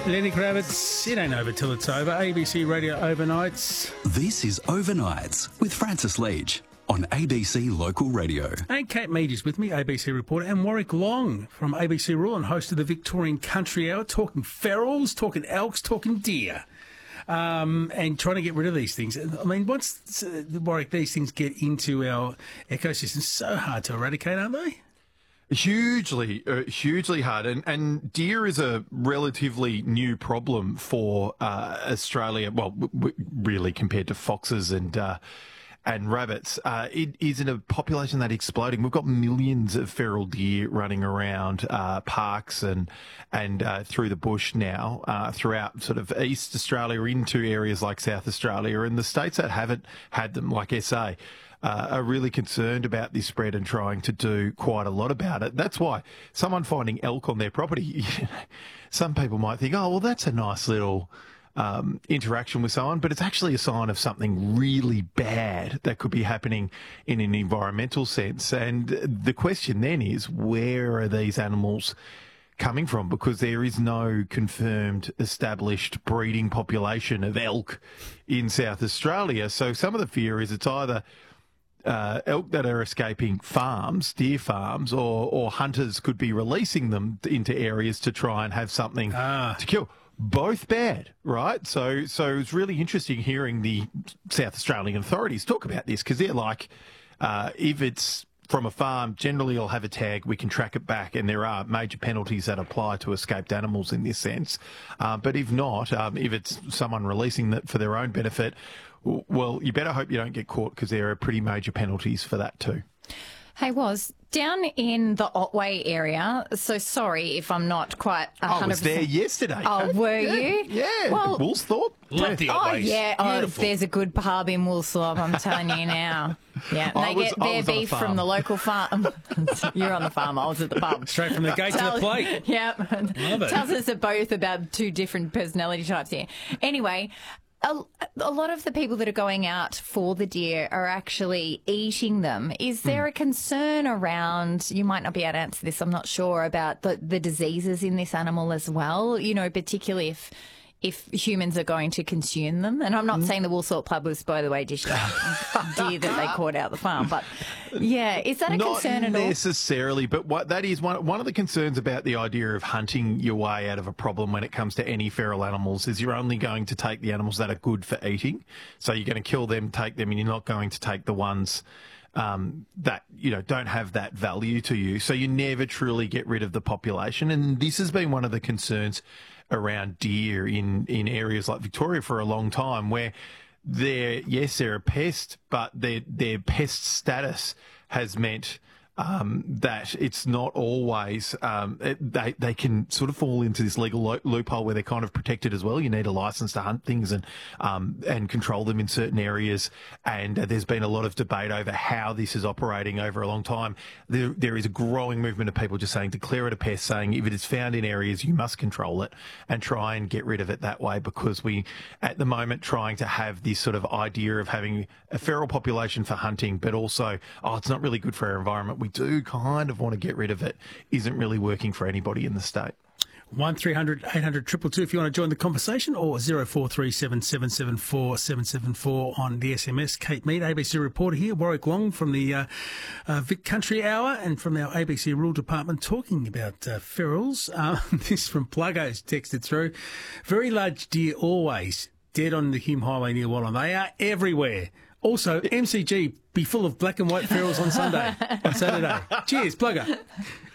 Lenny Kravitz, it ain't over till it's over. ABC Radio Overnights. This is Overnights with Francis Leach on ABC Local Radio. And Kate Mead is with me, ABC reporter, and Warwick Long from ABC Rural and host of the Victorian Country Hour, talking ferals, talking elks, talking deer. And trying to get rid of these things. I mean, once, Warwick, these things get into our ecosystem, so hard to eradicate, aren't they? Hugely hard. And deer is a relatively new problem for Australia. Well, really compared to foxes and rabbits. It is in a population that's exploding. We've got millions of feral deer running around parks and through the bush now, throughout sort of East Australia into areas like South Australia. And the states that haven't had them, like SA, are really concerned about this spread and trying to do quite a lot about it. That's why someone finding elk on their property, some people might think, oh, well, that's a nice little interaction with someone, but it's actually a sign of something really bad that could be happening in an environmental sense. And the question then is, where are these animals coming from? Because there is no confirmed established breeding population of elk in South Australia. So some of the fear is it's either elk that are escaping farms, deer farms, or hunters could be releasing them into areas to try and have something to kill. Both bad, right? So it's really interesting hearing the South Australian authorities talk about this, because they're like, if it's from a farm, generally you'll have a tag, we can track it back, and there are major penalties that apply to escaped animals in this sense. But if not, if it's someone releasing that for their own benefit, well, you better hope you don't get caught, because there are pretty major penalties for that too. Hey, down in the Otway area, so sorry if I'm not quite 100%. I was there yesterday. Oh, were you? Yeah, well, Woolsthorpe. Love the Otways. There's a good pub in Woolsthorpe, I'm telling you now. Yeah, they get their beef from the local farm. You're on the farm, I was at the pub. Straight from the gate to the plate. Yeah. Love it. Tells us both about two different personality types here. Anyway, a lot of the people that are going out for the deer are actually eating them. Is there a concern around, you might not be able to answer this, I'm not sure, about the diseases in this animal as well, you know, particularly if humans are going to consume them? And I'm not saying the Woolsthorpe pub was, by the way, dished out deer that they caught out the farm. But, yeah, is that a concern at all? Not necessarily, but that is one of the concerns about the idea of hunting your way out of a problem when it comes to any feral animals is you're only going to take the animals that are good for eating. So you're going to kill them, take them, and you're not going to take the ones that, you know, don't have that value to you. So you never truly get rid of the population. And this has been one of the concerns around deer in areas like Victoria for a long time, where they're a pest, but their pest status has meant that it's not always they can sort of fall into this legal loophole where they're kind of protected as well. You need a license to hunt things and control them in certain areas. And there's been a lot of debate over how this is operating over a long time. There is a growing movement of people just saying declare it a pest, saying if it is found in areas you must control it and try and get rid of it that way, because we at the moment trying to have this sort of idea of having a feral population for hunting, but also it's not really good for our environment. We do kind of want to get rid of it, isn't really working for anybody in the state. 1300 800 222 if you want to join the conversation, or 0437 774 774 on the SMS. Kate Mead, ABC reporter here. Warwick Long from the Vic Country Hour and from our ABC Rural Department talking about ferals. This from Pluggo's texted through. Very large deer always dead on the Hume Highway near Wallan. They are everywhere. Also, MCG be full of black and white ferals on Saturday. Cheers, Plugger.